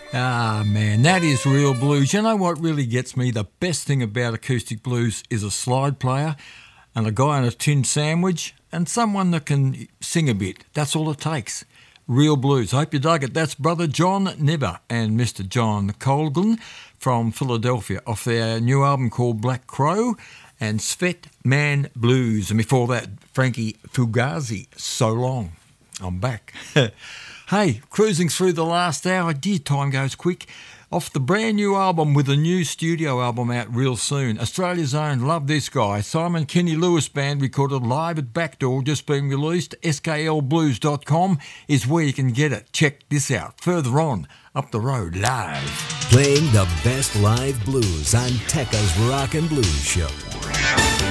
Ah, man, that is real blues. You know what really gets me? The best thing about acoustic blues is a slide player and a guy on a tin sandwich and someone that can sing a bit. That's all it takes. Real blues. I hope you dug it. That's Brother John Nibber and Mr. John Colgan from Philadelphia off their new album called Black Crow and Svet Man Blues. And before that, Frankie Fugazi, So Long. I'm back. Hey, cruising through the last hour. Dear, time goes quick. Off the brand new album with a new studio album out real soon. Australia's own Love This Guy, Simon Kenny Lewis Band recorded live at Backdoor, just being released. SKLBlues.com is where you can get it. Check this out. Further on, up the road, live. Playing the best live blues on Tekka's Rock and Blues Show.